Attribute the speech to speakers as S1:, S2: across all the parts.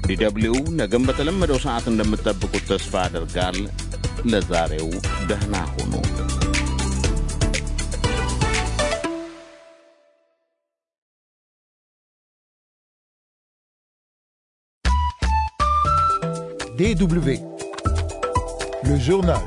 S1: DW ነገም በተለመደው ሰዓት እንደምትጠብቁት ተስፋ አደርጋል። ለዛሬው ደህና ሁኑ።
S2: DW, le journal.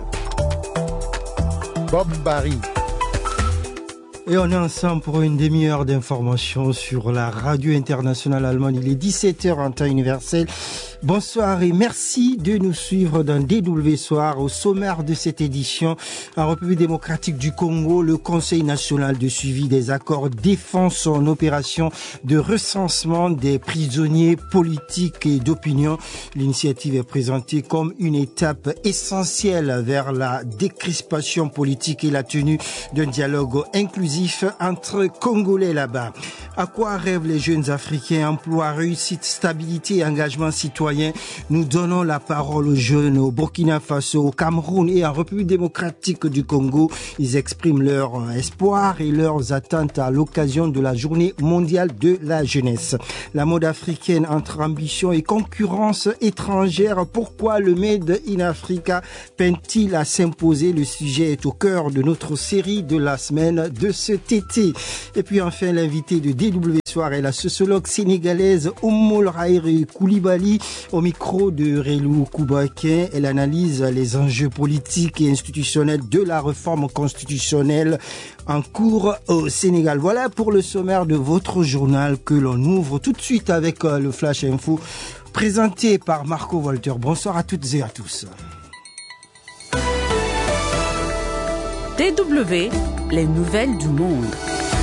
S2: Bob Barry.
S3: Et on est ensemble pour une demi-heure d'information sur la radio internationale allemande. Il est 17h en temps universel. Bonsoir et merci de nous suivre dans DW Soir. Au sommaire de cette édition, en République démocratique du Congo, le Conseil national de suivi des accords défend son opération de recensement des prisonniers politiques et d'opinion. L'initiative est présentée comme une étape essentielle vers la décrispation politique et la tenue d'un dialogue inclusif entre Congolais là-bas. À quoi rêvent les jeunes Africains? Emploi, réussite, stabilité et engagement citoyen. Nous donnons la parole aux jeunes au Burkina Faso, au Cameroun et en République démocratique du Congo. Ils expriment leurs espoirs et leurs attentes à l'occasion de la journée mondiale de la jeunesse. La mode africaine entre ambition et concurrence étrangère. Pourquoi le Made in Africa peine-t-il à s'imposer? Le sujet est au cœur de notre série de la semaine de cet été. Et puis enfin, l'invité de DW Soir est la sociologue sénégalaise Oumoul Raïri Koulibaly. Au micro de Relou Koubaké, elle analyse les enjeux politiques et institutionnels de la réforme constitutionnelle en cours au Sénégal. Voilà pour le sommaire de votre journal que l'on ouvre tout de suite avec le Flash Info présenté par Marco Volter. Bonsoir à toutes et à tous.
S4: DW, les nouvelles du monde.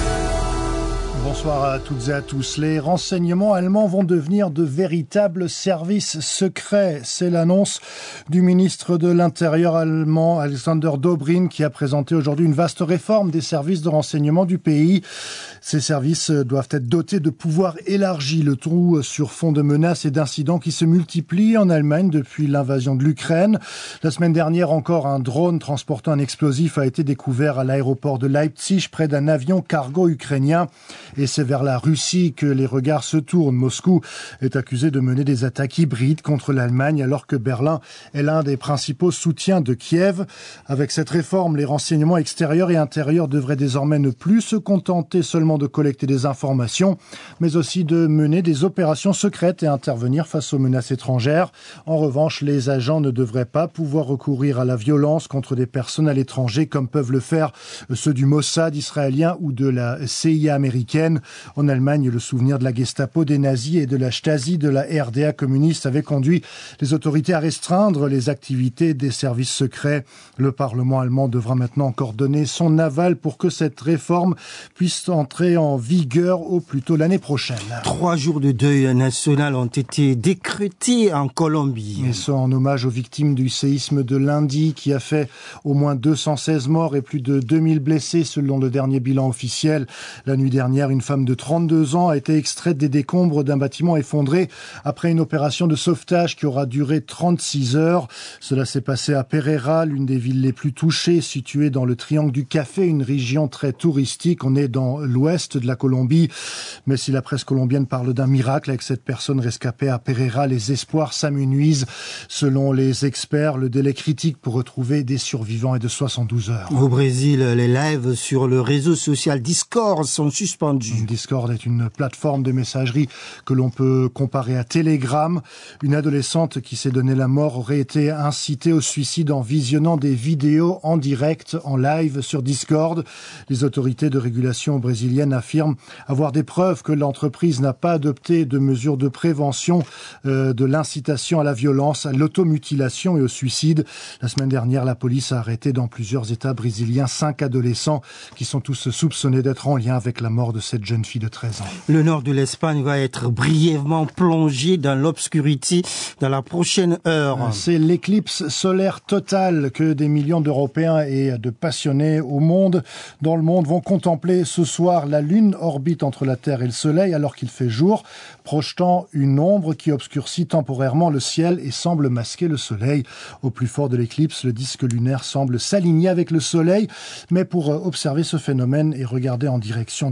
S5: Bonsoir à toutes et à tous. Les renseignements allemands vont devenir de véritables services secrets. C'est l'annonce du ministre de l'Intérieur allemand, Alexander Dobrindt, qui a présenté aujourd'hui une vaste réforme des services de renseignement du pays. Ces services doivent être dotés de pouvoirs élargis, le tout sur fond de menaces et d'incidents qui se multiplient en Allemagne depuis l'invasion de l'Ukraine. La semaine dernière encore, un drone transportant un explosif a été découvert à l'aéroport de Leipzig près d'un avion cargo ukrainien. Et c'est vers la Russie que les regards se tournent. Moscou est accusé de mener des attaques hybrides contre l'Allemagne alors que Berlin est l'un des principaux soutiens de Kiev. Avec cette réforme, les renseignements extérieurs et intérieurs devraient désormais ne plus se contenter seulement de collecter des informations, mais aussi de mener des opérations secrètes et intervenir face aux menaces étrangères. En revanche, les agents ne devraient pas pouvoir recourir à la violence contre des personnes à l'étranger comme peuvent le faire ceux du Mossad israélien ou de la CIA américaine. En Allemagne, le souvenir de la Gestapo, des nazis et de la Stasi de la RDA communiste avait conduit les autorités à restreindre les activités des services secrets. Le Parlement allemand devra maintenant encore donner son aval pour que cette réforme puisse entrer en vigueur au plus tôt l'année prochaine.
S3: 3 jours de deuil national ont été décrétés en Colombie.
S5: Et ce, en hommage aux victimes du séisme de lundi qui a fait au moins 216 morts et plus de 2000 blessés selon le dernier bilan officiel. La nuit dernière, une femme de 32 ans a été extraite des décombres d'un bâtiment effondré après une opération de sauvetage qui aura duré 36 heures. Cela s'est passé à Pereira, l'une des villes les plus touchées, située dans le Triangle du Café, une région très touristique. On est dans l'ouest de la Colombie. Mais si la presse colombienne parle d'un miracle avec cette personne rescapée à Pereira, les espoirs s'amenuisent. Selon les experts, le délai critique pour retrouver des survivants est de 72 heures.
S3: Au Brésil, les lives sur le réseau social Discord sont suspendus.
S5: Discord est une plateforme de messagerie que l'on peut comparer à Telegram. Une adolescente qui s'est donné la mort aurait été incitée au suicide en visionnant des vidéos en direct, en live sur Discord. Les autorités de régulation brésiliennes affirment avoir des preuves que l'entreprise n'a pas adopté de mesures de prévention de l'incitation à la violence, à l'automutilation et au suicide. La semaine dernière, la police a arrêté dans plusieurs États brésiliens 5 adolescents qui sont tous soupçonnés d'être en lien avec la mort de cette jeune fille de 13 ans.
S3: Le nord de l'Espagne va être brièvement plongé dans l'obscurité dans la prochaine heure.
S5: C'est l'éclipse solaire totale que des millions d'Européens et de passionnés dans le monde vont contempler ce soir. La Lune orbite entre la Terre et le Soleil alors qu'il fait jour, projetant une ombre qui obscurcit temporairement le ciel et semble masquer le Soleil. Au plus fort de l'éclipse, le disque lunaire semble s'aligner avec le Soleil, mais pour observer ce phénomène et regarder en direction du Soleil,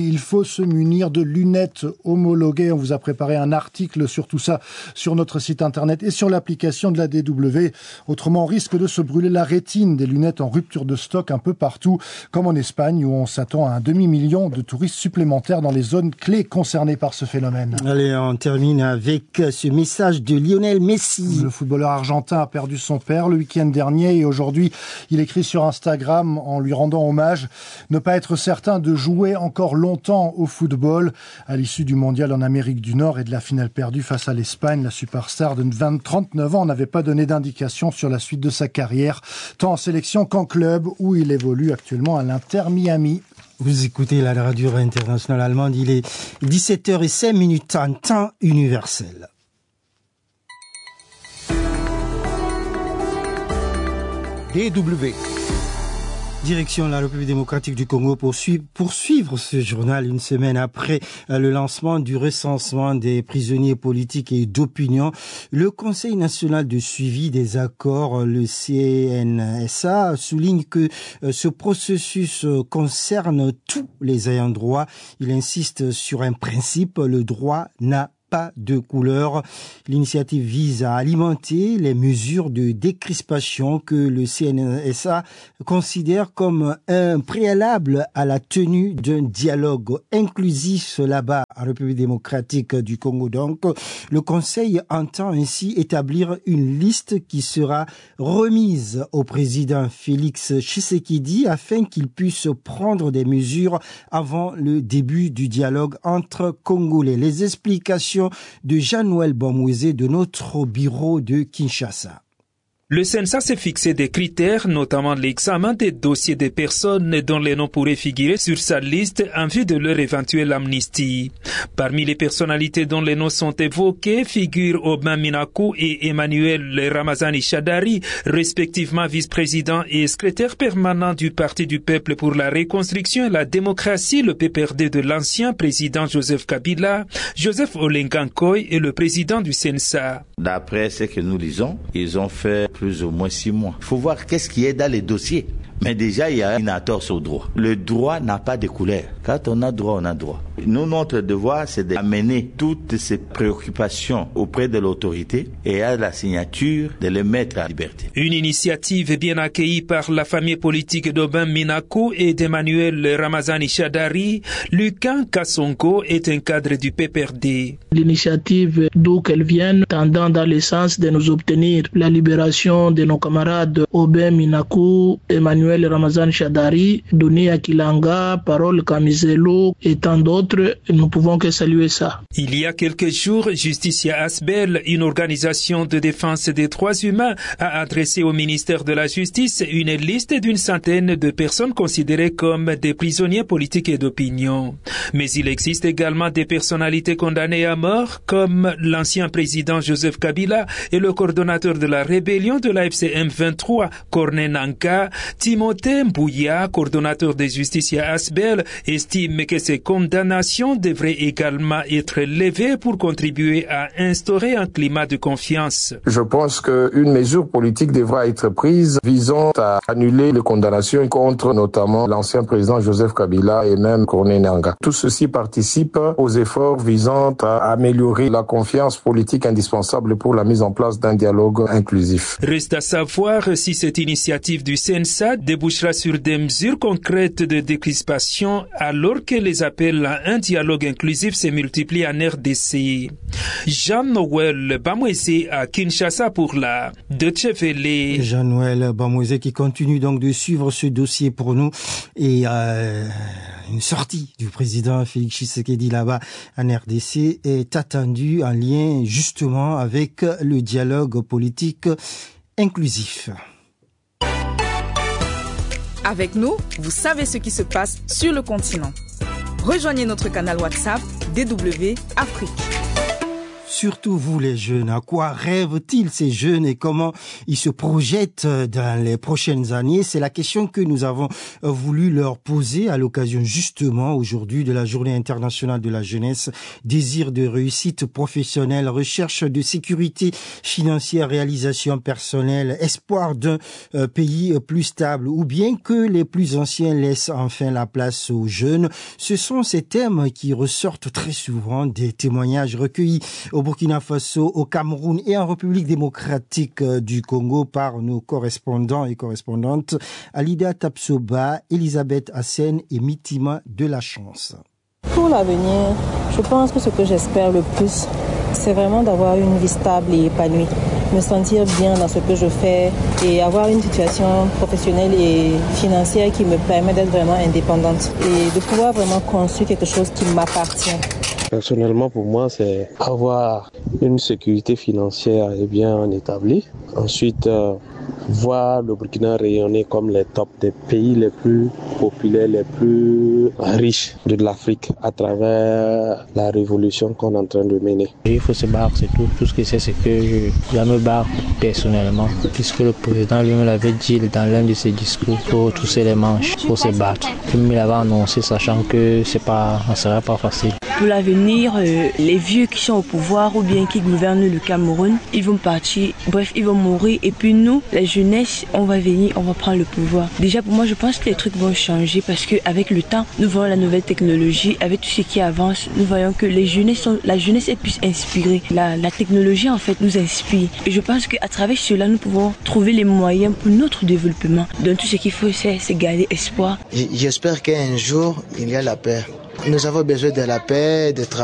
S5: il faut se munir de lunettes homologuées. On vous a préparé un article sur tout ça sur notre site internet et sur l'application de la DW. Autrement, on risque de se brûler la rétine. Des lunettes en rupture de stock un peu partout, comme en Espagne où on s'attend à un demi-million de touristes supplémentaires dans les zones clés concernées par ce phénomène.
S3: Allez, on termine avec ce message de Lionel Messi.
S5: Le footballeur argentin a perdu son père le week-end dernier et aujourd'hui, il écrit sur Instagram en lui rendant hommage ne pas être certain de jouer encore longtemps au football. À l'issue du mondial en Amérique du Nord et de la finale perdue face à l'Espagne, la superstar de 39 ans n'avait pas donné d'indication sur la suite de sa carrière, tant en sélection qu'en club où il évolue actuellement à l'Inter Miami.
S3: Vous écoutez la radio internationale allemande, il est 17h05 en temps universel.
S2: DW.
S3: Direction la République démocratique du Congo pour suivre ce journal une semaine après le lancement du recensement des prisonniers politiques et d'opinion. Le Conseil national de suivi des accords, le CNSA, souligne que ce processus concerne tous les ayants droit. Il insiste sur un principe, le droit n'a pas de couleur. L'initiative vise à alimenter les mesures de décrispation que le CNSA considère comme un préalable à la tenue d'un dialogue inclusif là-bas en République démocratique du Congo. Donc, le Conseil entend ainsi établir une liste qui sera remise au président Félix Tshisekedi afin qu'il puisse prendre des mesures avant le début du dialogue entre Congolais. Les explications de Jean-Noël Bamouezé de notre bureau de Kinshasa.
S6: Le CNSA s'est fixé des critères, notamment l'examen des dossiers des personnes dont les noms pourraient figurer sur sa liste en vue de leur éventuelle amnistie. Parmi les personnalités dont les noms sont évoqués figurent Aubin Minakou et Emmanuel Ramazani Shadari, respectivement vice-président et secrétaire permanent du Parti du Peuple pour la Reconstruction et la Démocratie, le PPRD de l'ancien président Joseph Kabila, Joseph Olengankoy et le président du CNSA.
S7: D'après ce que nous lisons, ils ont fait plus ou moins 6 mois. Il faut voir qu'est-ce qui est dans les dossiers. Mais déjà, il y a une entorse au droit. Le droit n'a pas de couleur. Quand on a droit, on a droit. Nous, notre devoir, c'est d'amener toutes ces préoccupations auprès de l'autorité et à la signature de les mettre à liberté.
S6: Une initiative bien accueillie par la famille politique d'Aubin Minakou et d'Emmanuel Ramazani Shadari. Lucan Kassongo est un cadre du PPRD.
S8: L'initiative, d'où qu'elle vienne, tendant dans le sens de nous obtenir la libération de nos camarades Aubin Minakou, Emmanuel Ramazani Shadari, Denis Akilanga, Parole Kamizelo et tant d'autres, nous pouvons que saluer ça.
S6: Il y a quelques jours, Justicia Asbel, une organisation de défense des droits humains, a adressé au ministère de la Justice une liste d'une centaine de personnes considérées comme des prisonniers politiques et d'opinion. Mais il existe également des personnalités condamnées à mort, comme l'ancien président Joseph Kabila et le coordonnateur de la rébellion de la FCM 23, Corneille Nanka. Timothée Mbouya, coordonnateur de Justicia Asbel, estime que ces condamnations devraient également être levées pour contribuer à instaurer un climat de confiance.
S9: Je pense qu'une mesure politique devra être prise visant à annuler les condamnations contre notamment l'ancien président Joseph Kabila et même Corneille Nanka. Tout ceci participe aux efforts visant à améliorer la confiance politique indispensable pour la mise en place d'un dialogue inclusif.
S6: Reste à savoir si cette initiative du CNSA débouchera sur des mesures concrètes de décrispation alors que les appels à un dialogue inclusif se multiplient en RDC. Jean-Noël Bamouezé à Kinshasa pour la Deutsche Welle.
S3: Jean-Noël Bamouezé qui continue donc de suivre ce dossier pour nous et une sortie du président Félix Tshisekedi là-bas en RDC est attendue en lien justement avec le dialogue politique inclusif.
S4: Avec nous, vous savez ce qui se passe sur le continent. Rejoignez notre canal WhatsApp DW Afrique.
S3: surtout vous les jeunes, à quoi rêvent-ils ces jeunes et comment ils se projettent dans les prochaines années? C'est la question que nous avons voulu leur poser à l'occasion justement aujourd'hui de la Journée internationale de la jeunesse. Désir de réussite professionnelle, recherche de sécurité financière, réalisation personnelle, espoir d'un pays plus stable ou bien que les plus anciens laissent enfin la place aux jeunes. Ce sont ces thèmes qui ressortent très souvent des témoignages recueillis au Burkina Faso, au Cameroun et en République démocratique du Congo par nos correspondants et correspondantes Alida Tapsoba, Elisabeth Hassen et Mitima de la Chance.
S10: Pour l'avenir, je pense que ce que j'espère le plus, c'est vraiment d'avoir une vie stable et épanouie, me sentir bien dans ce que je fais et avoir une situation professionnelle et financière qui me permet d'être vraiment indépendante et de pouvoir vraiment construire quelque chose qui m'appartient.
S11: Personnellement, pour moi, c'est avoir une sécurité financière bien établie. Ensuite, voir le Burkina rayonner comme les tops des pays les plus populaires, les plus riches de l'Afrique à travers la révolution qu'on est en train de mener.
S12: Il faut se battre, c'est tout. Tout ce que c'est que je me bats personnellement, puisque le président lui-même l'avait dit dans l'un de ses discours, pour retrousser les manches, pour se battre. Lui-même l'avait annoncé, sachant que ça ne sera pas facile.
S13: Pour l'avenir, les vieux qui sont au pouvoir ou bien qui gouvernent le Cameroun, ils vont partir, bref, ils vont mourir. Et puis nous, la jeunesse, on va venir, on va prendre le pouvoir. Déjà pour moi, je pense que les trucs vont changer parce qu'avec le temps, nous voyons la nouvelle technologie, avec tout ce qui avance, nous voyons que la jeunesse est plus inspirée. La technologie en fait nous inspire. Et je pense qu'à travers cela, nous pouvons trouver les moyens pour notre développement. Donc tout ce qu'il faut, c'est garder espoir.
S14: J'espère qu'un jour, il y a la paix. Nous avons besoin de la paix, de travail.